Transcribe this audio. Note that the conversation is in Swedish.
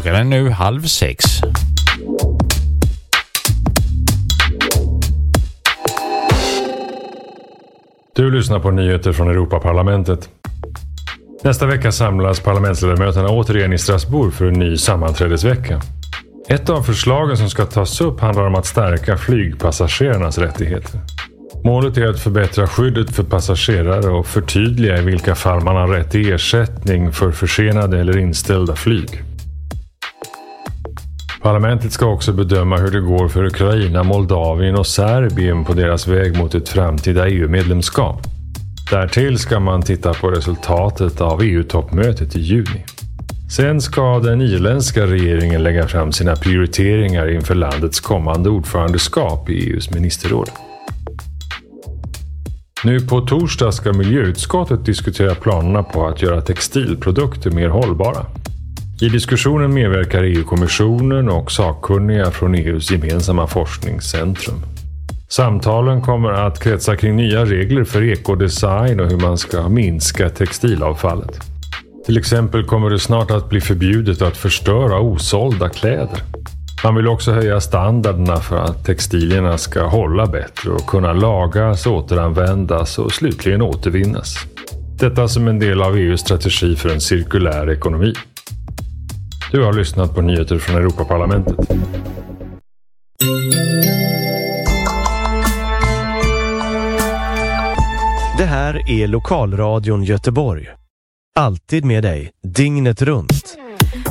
Klockan är nu 5:30. Du lyssnar på nyheter från Europaparlamentet. Nästa vecka samlas parlamentsledamöterna återigen i Strasbourg för en ny sammanträdesvecka. Ett av förslagen som ska tas upp handlar om att stärka flygpassagerarnas rättigheter. Målet är att förbättra skyddet för passagerare och förtydliga i vilka fall man har rätt till ersättning för försenade eller inställda flyg. Parlamentet ska också bedöma hur det går för Ukraina, Moldavien och Serbien på deras väg mot ett framtida EU-medlemskap. Därtill ska man titta på resultatet av EU-toppmötet i juni. Sen ska den irländska regeringen lägga fram sina prioriteringar inför landets kommande ordförandeskap i EUs ministerråd. Nu på torsdag ska miljöutskottet diskutera planerna på att göra textilprodukter mer hållbara. I diskussionen medverkar EU-kommissionen och sakkunniga från EUs gemensamma forskningscentrum. Samtalen kommer att kretsa kring nya regler för ekodesign och hur man ska minska textilavfallet. Till exempel kommer det snart att bli förbjudet att förstöra osålda kläder. Man vill också höja standarderna för att textilierna ska hålla bättre och kunna lagas, återanvändas och slutligen återvinnas. Detta som en del av EUs strategi för en cirkulär ekonomi. Du har lyssnat på nyheter från Europaparlamentet. Det här är Lokalradion Göteborg. Alltid med dig, dygnet runt.